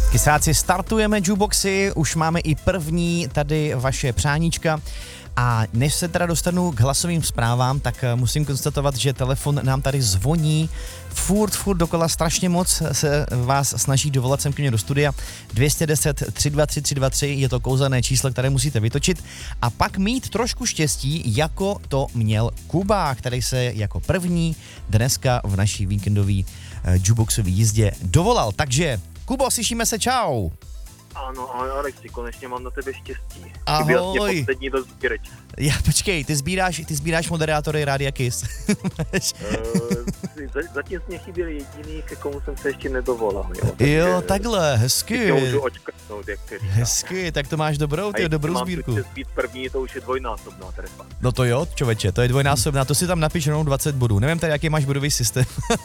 Kysáci, startujeme jukeboxy, už máme i první tady vaše přáníčka. A než se teda dostanu k hlasovým zprávám, tak musím konstatovat, že telefon nám tady zvoní furt dokola, strašně moc se vás snaží dovolat sem k mě do studia. 210 323 323 je to kouzelné číslo, které musíte vytočit a pak mít trošku štěstí, jako to měl Kuba, který se jako první dneska v naší víkendové jukeboxové jízdě dovolal. Takže Kubo, slyšíme se, čau. Ano, ale Alexi, konečně mám na tebe štěstí. Ahoj. Poslední do sběreč. Já, počkej, ty sbíráš moderátory Rádia Kiss. Zatím mě chyběl jediný, ke komu jsem se ještě nedovolal. Jo, takhle, hezky. Můžu očkrtnout, jak ty říkáš. Hezky, tak to máš dobrou sbírku. A být první, to už je dvojnásobná trefa. No to jo, čověče, to je dvojnásobná, to si tam napiš rovnou 20 bodů. Nevím tady, jaký máš bodový systém.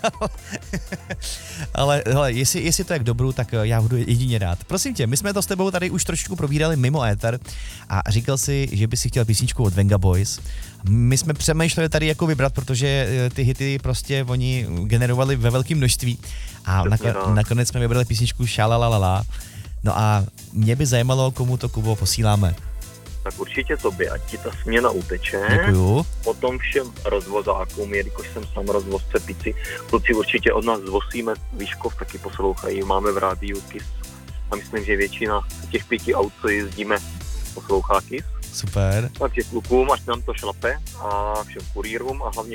Ale hele, jestli to je k dobru, tak já budu jedině rád. Prosím tě, my jsme to s tebou tady už trošičku probírali mimo éter a říkal si, že by si chtěl písničku od Venga Boys. My jsme přemýšleli tady jako vybrat, protože ty hity prostě oni generovali ve velkém množství a nakonec jsme vybrali písničku Šalalalala. No a mě by zajímalo, komu to, Kubo, posíláme. Tak určitě tobě, ať ti ta směna uteče. Děkuju. Potom všem rozvozákům, jelikož jsem sám rozvozce pici, kluci určitě od nás zvosíme, Výškov taky poslouchají, máme v rádiu Kiss a myslím, že většina těch 5 aut, co jezdíme, poslouchá Kiss. Super. Takže klukům, ať nám to šlape a všem kurýrům a hlavně